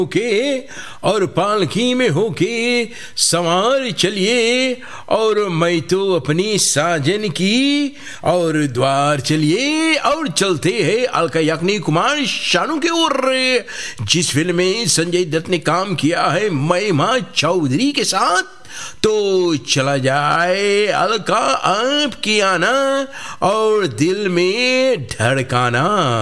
होके और पालकी में होके सवार चलिए, और मैं तो अपनी साजन की और द्वार चलिए। और चलते हैं अलका याग्निक कुमार शानू के ओर, जिस फिल्म में संजय दत्त ने काम किया है महिमा चौधरी के साथ। तो चला जाए अलका आपकी आना और दिल में धड़काना।